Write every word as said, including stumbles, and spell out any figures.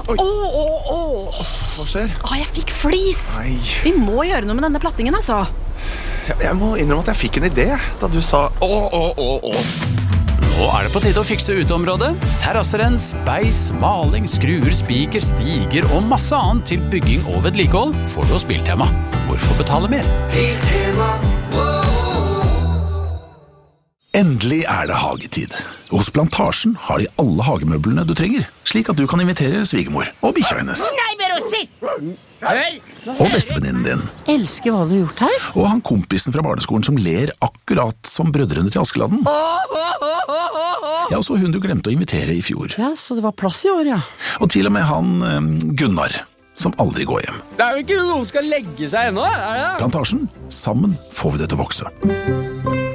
Åh, åh, åh. Hva skjer? Åh, jeg fikk flis. Nei. Vi må gjøre noe med denne plattingen, altså. Jeg, jeg må innrømme at jeg fikk en idé da du sa åh, åh, åh, åh. Nå er det på tide å fikse uteområdet. Terrasserens, beis, maling, skruer, spiker, stiger og masse annet til bygging og vedlikehold får du hos Biltema. Hvorfor betale mer? Endelig er det hagetid. Hos Plantasjen har de alle hagemøblene du trenger, slik at du kan invitere svigermor og bikkja hennes. Nei, Vero, sitt! Hør! Og bestevenninnen din. Elsker hva du har gjort her. Og han kompisen fra barneskolen som ler akkurat som brødrene til Askeladden. Ja, og så hun du glemte å invitere i fjor. Ja, så det var plass i år, ja. Og til og med han eh, Gunnar, som aldri går hjem. Det er jo ikke noen som skal legge seg ennå, er det? Plantasjen, sammen får vi det til å vokse.